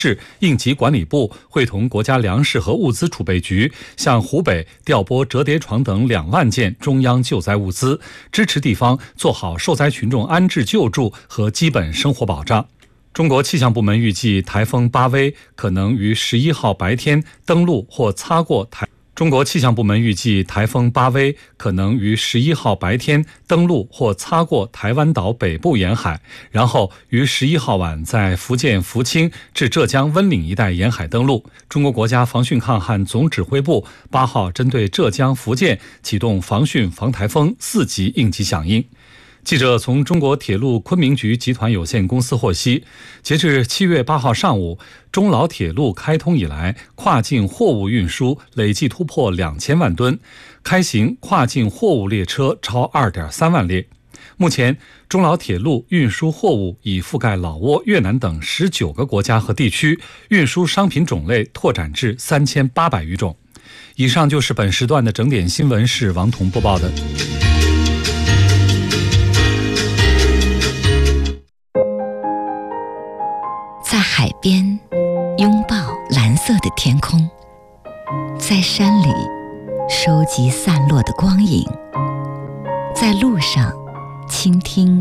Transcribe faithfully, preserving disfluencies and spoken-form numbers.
市应急管理部会同国家粮食和物资储备局向湖北调拨折叠床等两万件中央救灾物资，支持地方做好受灾群众安置救助和基本生活保障。中国气象部门预计，台风巴威可能于十一号白天登陆或擦过台。中国气象部门预计，台风巴威可能于十一号白天登陆或擦过台湾岛北部沿海，然后于十一号晚在福建福清至浙江温岭一带沿海登陆。中国国家防汛抗旱总指挥部八号针对浙江、福建启动防汛防台风四级应急响应。记者从中国铁路昆明局集团有限公司获悉，截至七月八号上午，中老铁路开通以来，跨境货物运输累计突破两千万吨，开行跨境货物列车超二点三万列。目前，中老铁路运输货物已覆盖老挝、越南等十九个国家和地区，运输商品种类拓展至三千八百余种。以上就是本时段的整点新闻，是王彤播报的。 在海边拥抱蓝色的天空，在山里收集散落的光影，在路上倾听